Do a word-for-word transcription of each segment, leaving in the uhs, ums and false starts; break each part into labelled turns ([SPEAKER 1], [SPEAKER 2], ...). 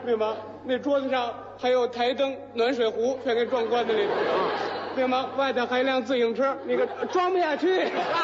[SPEAKER 1] 对吗？那桌子上还有台灯、暖水壶，全给装棺材里了，对吗？外头还一辆自行车，那个装不下去。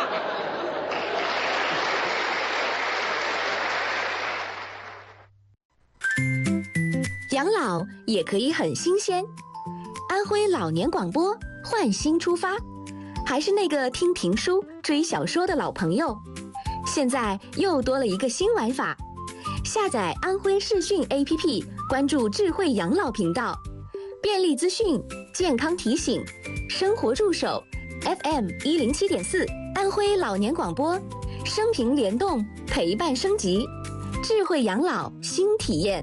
[SPEAKER 2] 养老也可以很新鲜。安徽老年广播换新出发，还是那个听评书、追小说的老朋友，现在又多了一个新玩法。下载安徽视讯 A P P， 关注智慧养老频道，便利资讯、健康提醒、生活助手 ，F M 一零七点四，安徽老年广播，生平联动，陪伴升级，智慧养老新体验。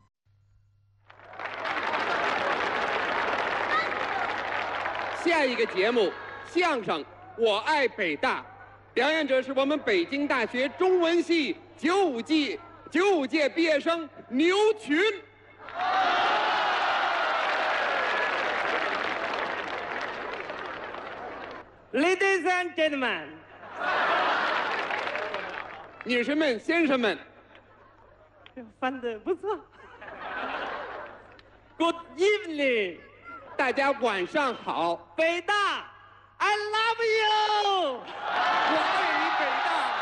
[SPEAKER 3] 下一个节目，相声《我爱北大》，表演者是我们北京大学中文系九五季九五届毕业生牛群。
[SPEAKER 4] Ladies and gentlemen，
[SPEAKER 3] 女士们、先生们，
[SPEAKER 4] 翻得不错。Good evening，
[SPEAKER 3] 大家晚上好。
[SPEAKER 4] 北大 ，I love you，
[SPEAKER 3] 我爱你，北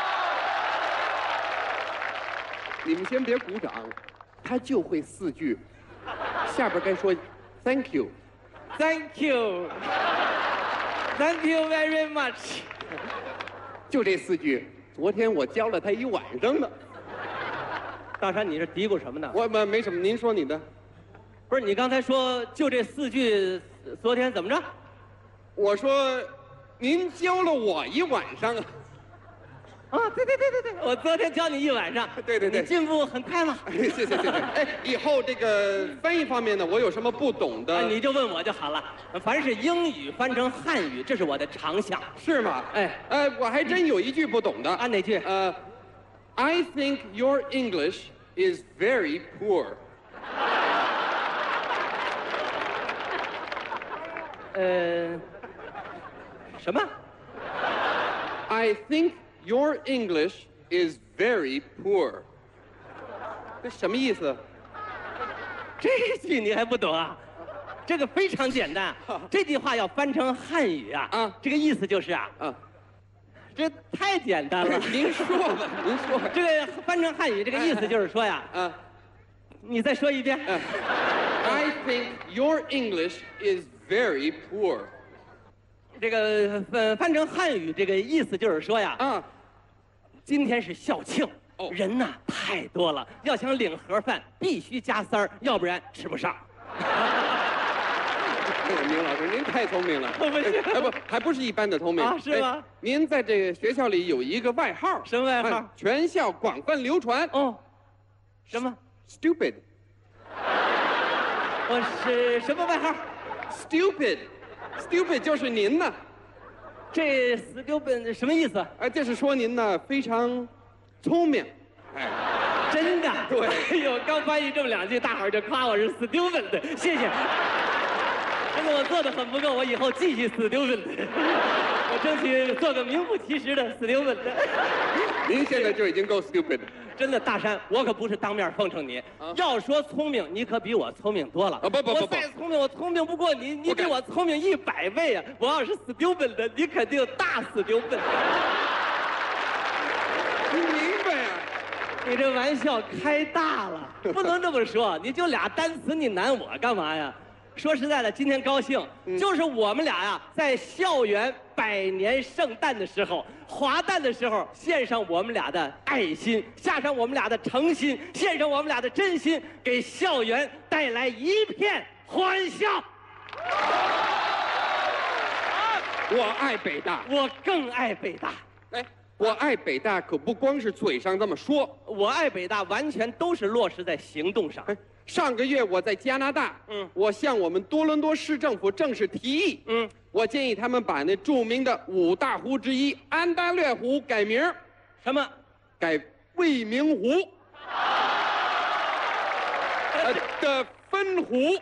[SPEAKER 3] 大。你们先别鼓掌，他就会四句，下边该说 Thank you，Thank
[SPEAKER 4] you，Thank you very much，
[SPEAKER 3] 就这四句。昨天我教了他一晚上呢。
[SPEAKER 4] 大山，你这嘀咕什么呢？
[SPEAKER 3] 我没没什么，您说你的。
[SPEAKER 4] 不是，你刚才说就这四句，昨天怎么着？
[SPEAKER 3] 我说，您教了我一晚上啊。
[SPEAKER 4] 啊，对对对对对，我昨天教你一晚上。
[SPEAKER 3] 对对对，
[SPEAKER 4] 你进步很快嘛。
[SPEAKER 3] 谢谢谢谢。哎，以后这个翻译方面呢，我有什么不懂的，
[SPEAKER 4] 啊、你就问我就好了。凡是英语翻成汉语，这是我的长项。
[SPEAKER 3] 是吗？
[SPEAKER 4] 哎，
[SPEAKER 3] 呃，我还真有一句不懂的。
[SPEAKER 4] 啊，哪句？
[SPEAKER 3] 呃 ，I think your English is very poor。
[SPEAKER 4] 呃，什么
[SPEAKER 3] ？I think your English is very poor。这什么意思？
[SPEAKER 4] 这句你还不懂啊？这个非常简单，这句话要翻成汉语啊，
[SPEAKER 3] 啊，
[SPEAKER 4] 这个意思就是啊，
[SPEAKER 3] 啊，
[SPEAKER 4] 这太简单了。
[SPEAKER 3] 您说吧，您说吧。
[SPEAKER 4] 这个翻成汉语，这个意思就是说呀，
[SPEAKER 3] 啊，
[SPEAKER 4] 你再说一遍。
[SPEAKER 3] 啊 I think your English is very poor。
[SPEAKER 4] 这个翻翻成汉语，这个意思就是说呀，
[SPEAKER 3] 啊，
[SPEAKER 4] 今天是校庆，
[SPEAKER 3] 哦，
[SPEAKER 4] 人呐太多了，要想领盒饭必须加三儿，要不然吃不上。
[SPEAKER 3] 明老师，您太聪明了。
[SPEAKER 4] 不是，
[SPEAKER 3] 哎不，还不是一般的聪明
[SPEAKER 4] 啊，是吗？
[SPEAKER 3] 哎，您在这个学校里有一个外号，
[SPEAKER 4] 什么外号？
[SPEAKER 3] 哎全校广泛流传。
[SPEAKER 4] 哦，什么
[SPEAKER 3] ？Stupid。
[SPEAKER 4] 我是什么外号
[SPEAKER 3] ？Stupid。Stupid 就是您呢。
[SPEAKER 4] 这 stupid 什么意思？
[SPEAKER 3] 哎，这是说您呢非常聪明。哎，
[SPEAKER 4] 真的？
[SPEAKER 3] 对。
[SPEAKER 4] 哎呦，刚翻译这么两句，大伙儿就夸我是 stupid 的，谢谢。真的，我做的很不够，我以后继续 stupid 的，我争取做个名副其实的 stupid 的。
[SPEAKER 3] 您现在就已经够 stupid。
[SPEAKER 4] 真的，大山，我可不是当面奉承你。啊、要说聪明，你可比我聪明多了。
[SPEAKER 3] 啊不不不不，
[SPEAKER 4] 我再聪明，我聪明不过你，你比我聪明一百倍啊！我要是 stupid 的，你肯定大 stupid。
[SPEAKER 3] 你明白啊？
[SPEAKER 4] 你这玩笑开大了，不能这么说。你就俩单词，你难我干嘛呀？说实在的，今天高兴，嗯、就是我们俩呀，在校园百年圣诞的时候，华诞的时候，献上我们俩的爱心，下上我们俩的诚心，献上我们俩的真心，给校园带来一片欢笑。
[SPEAKER 3] 我爱北大，
[SPEAKER 4] 我更爱北大。
[SPEAKER 3] 哎，我爱北大可不光是嘴上这么说，
[SPEAKER 4] 我爱北大完全都是落实在行动上。
[SPEAKER 3] 哎，上个月我在加拿大，嗯，我向我们多伦多市政府正式提议，嗯，我建议他们把那著名的五大湖之一安大略湖改名，
[SPEAKER 4] 什么？
[SPEAKER 3] 改未名湖，呃的分湖。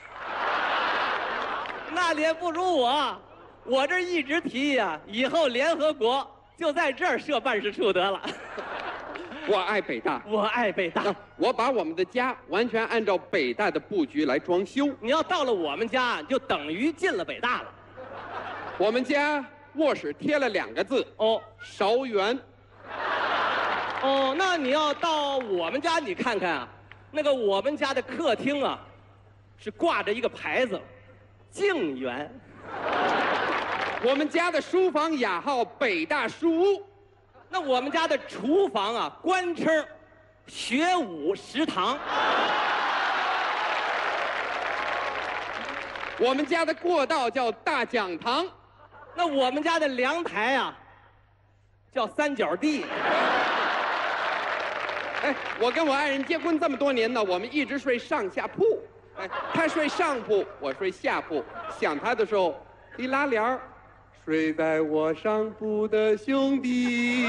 [SPEAKER 4] 那你也不如我，我这一直提议啊，以后联合国就在这儿设办事处得了。
[SPEAKER 3] 我爱北大。
[SPEAKER 4] 我爱北大。
[SPEAKER 3] 那我把我们的家完全按照北大的布局来装修。
[SPEAKER 4] 你要到了我们家，就等于进了北大了。
[SPEAKER 3] 我们家卧室贴了两个字
[SPEAKER 4] 哦，
[SPEAKER 3] 韶园。
[SPEAKER 4] 哦，那你要到我们家，你看看啊，那个我们家的客厅啊，是挂着一个牌子，静园。
[SPEAKER 3] 我们家的书房雅号北大书屋。
[SPEAKER 4] 那我们家的厨房啊，官称学武食堂。
[SPEAKER 3] 我们家的过道叫大讲堂。
[SPEAKER 4] 那我们家的阳台啊，叫三角地。
[SPEAKER 3] 哎，我跟我爱人结婚这么多年呢，我们一直睡上下铺。哎，他睡上铺，我睡下铺。想他的时候，一拉帘儿，睡在我上铺的兄弟。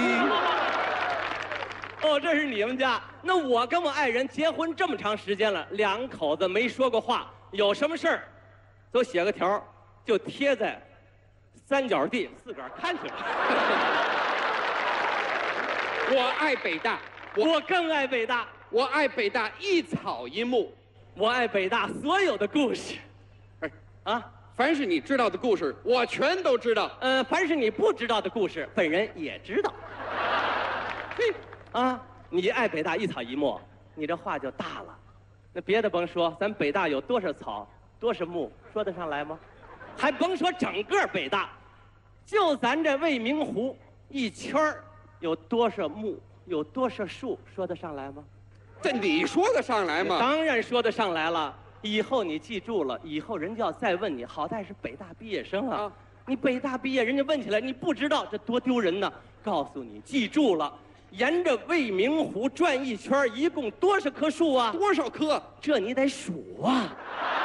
[SPEAKER 4] 哦，这是你们家。那我跟我爱人结婚这么长时间了，两口子没说过话，有什么事儿，都写个条儿，就贴在三角地，自个儿看去了。
[SPEAKER 3] 我爱北大。
[SPEAKER 4] 我更爱北大，
[SPEAKER 3] 我爱北大一草一木，
[SPEAKER 4] 我爱北大所有的故事。
[SPEAKER 3] 哎，
[SPEAKER 4] 啊，
[SPEAKER 3] 凡是你知道的故事，我全都知道。
[SPEAKER 4] 呃，凡是你不知道的故事，本人也知道。嘿，啊，你爱北大一草一木，你这话就大了。那别的甭说，咱北大有多少草，多少木，说得上来吗？还甭说整个北大，就咱这未名湖一圈儿有多少木？有多少树，说得上来吗？
[SPEAKER 3] 这你说得上来吗？
[SPEAKER 4] 当然说得上来了。以后你记住了，以后人家要再问你，好歹是北大毕业生啊，啊你北大毕业，人家问起来你不知道，这多丢人呢！告诉你，记住了，沿着未名湖转一圈，一共多少棵树啊？
[SPEAKER 3] 多少棵？
[SPEAKER 4] 这你得数啊。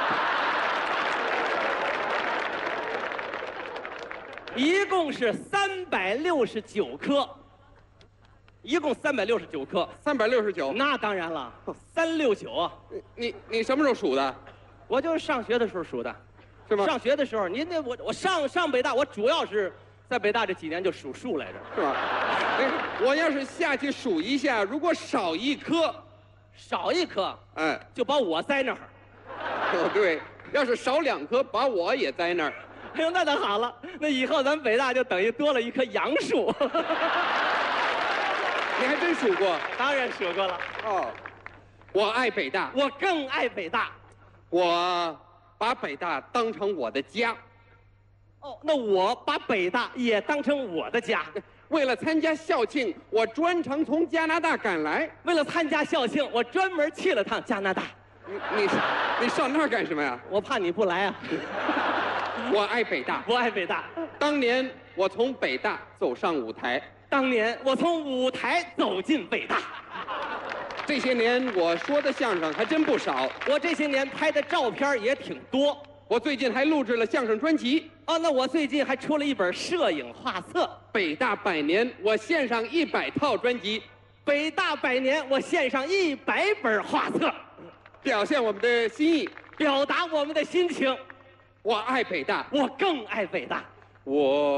[SPEAKER 4] 一共是三百六十九棵。一共三百六十九棵，
[SPEAKER 3] 三百六十九。
[SPEAKER 4] 那当然了，三六九啊！
[SPEAKER 3] 你你什么时候数的？
[SPEAKER 4] 我就是上学的时候数的，
[SPEAKER 3] 是吗？
[SPEAKER 4] 上学的时候，您那我我上上北大，我主要是在北大这几年就数数来着，
[SPEAKER 3] 是吧？哎，我要是下去数一下，如果少一棵，
[SPEAKER 4] 少一棵，
[SPEAKER 3] 哎，
[SPEAKER 4] 就把我栽那儿。
[SPEAKER 3] 哦，对，要是少两棵，把我也栽那儿。
[SPEAKER 4] 哎呦，那倒好了，那以后咱北大就等于多了一棵杨树。
[SPEAKER 3] 你还真数过？
[SPEAKER 4] 当然数过了。
[SPEAKER 3] 哦，我爱北大，
[SPEAKER 4] 我更爱北大。
[SPEAKER 3] 我把北大当成我的家。
[SPEAKER 4] 哦，那我把北大也当成我的家。
[SPEAKER 3] 为了参加校庆，我专程从加拿大赶来。
[SPEAKER 4] 为了参加校庆，我专门去了趟加拿大。
[SPEAKER 3] 你你你上那儿干什么呀？
[SPEAKER 4] 我怕你不来啊。
[SPEAKER 3] 我爱北大，
[SPEAKER 4] 我爱北大。
[SPEAKER 3] 当年我从北大走上舞台。
[SPEAKER 4] 当年我从舞台走进北大，
[SPEAKER 3] 这些年我说的相声还真不少，
[SPEAKER 4] 我这些年拍的照片也挺多，
[SPEAKER 3] 我最近还录制了相声专辑。
[SPEAKER 4] 哦，那我最近还出了一本摄影画册。
[SPEAKER 3] 北大百年，我献上一百套专辑。
[SPEAKER 4] 北大百年，我献上一百本画册，
[SPEAKER 3] 表现我们的心意，
[SPEAKER 4] 表达我们的心情。
[SPEAKER 3] 我爱北大，
[SPEAKER 4] 我更爱北大，
[SPEAKER 3] 我。